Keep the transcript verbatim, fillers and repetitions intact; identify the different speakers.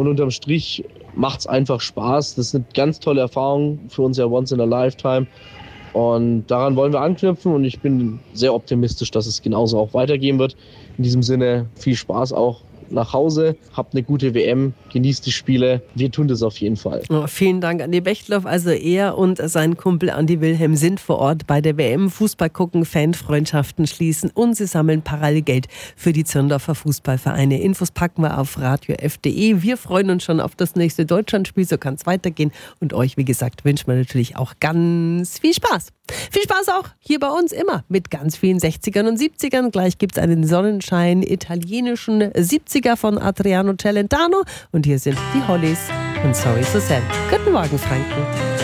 Speaker 1: Und unterm Strich macht es einfach Spaß. Das sind ganz tolle Erfahrungen, für uns ja once in a lifetime. Und daran wollen wir anknüpfen und ich bin sehr optimistisch, dass es genauso auch weitergehen wird. In diesem Sinne viel Spaß auch nach Hause, habt eine gute W M, genießt die Spiele. Wir tun das auf jeden Fall.
Speaker 2: Oh, vielen Dank, Andi Bechtloff. Also er und sein Kumpel Andi Wilhelm sind vor Ort bei der W M. Fußball gucken, Fanfreundschaften schließen und sie sammeln parallel Geld für die Zirndorfer Fußballvereine. Infos packen wir auf radio f punkt de. Wir freuen uns schon auf das nächste Deutschlandspiel, so kann es weitergehen. Und euch, wie gesagt, wünschen wir natürlich auch ganz viel Spaß. Viel Spaß auch hier bei uns immer mit ganz vielen sechzigern und siebzigern. Gleich gibt es einen Sonnenschein italienischen siebziger von Adriano Celentano. Und hier sind die Hollies und Sorry So Sad. Guten Morgen, Franken.